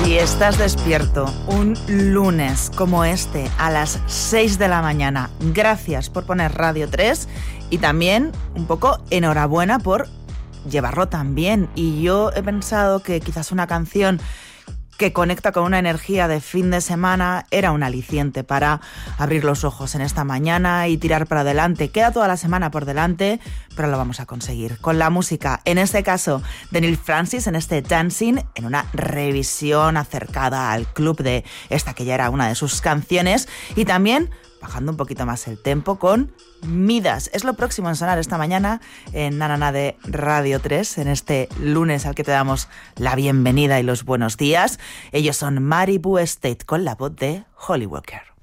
Si estás despierto un lunes como este a las 6 de la mañana, gracias por poner Radio 3 y también un poco enhorabuena por llevarlo tan bien. Y yo he pensado que quizás una canción que conecta con una energía de fin de semana era un aliciente para abrir los ojos en esta mañana y tirar para adelante. Queda toda la semana por delante, pero lo vamos a conseguir con la música, en este caso de Neil Francis, en este Dancing, en una revisión acercada al club de esta que ya era una de sus canciones, y también bajando un poquito más el tempo con Midas. Es lo próximo en sonar esta mañana en Nanana de Radio 3, en este lunes al que te damos la bienvenida y los buenos días. Ellos son Malibu Estate con la voz de Holly Walker.